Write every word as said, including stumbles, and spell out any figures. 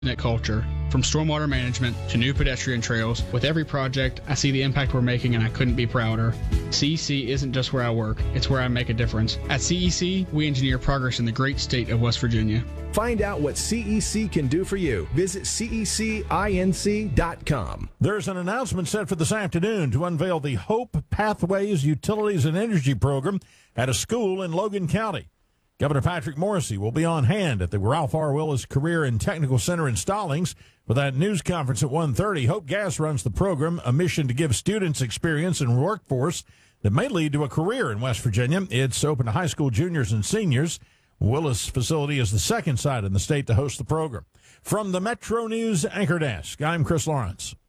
culture. From stormwater management to new pedestrian trails, with every project, I see the impact we're making and I couldn't be prouder. C E C isn't just where I work, it's where I make a difference. At C E C, we engineer progress in the great state of West Virginia. Find out what C E C can do for you. Visit C E C inc dot com. There's an announcement set for this afternoon to unveil the Hope Pathways Utilities and Energy Program at a school in Logan County. Governor Patrick Morrisey will be on hand at the Ralph R. Willis Career and Technical Center in Stallings for that news conference at one thirty. Hope Gas runs the program, a mission to give students experience in workforce that may lead to a career in West Virginia. It's open to high school juniors and seniors. Willis facility is the second site in the state to host the program. From the Metro News Anchor Desk, I'm Chris Lawrence.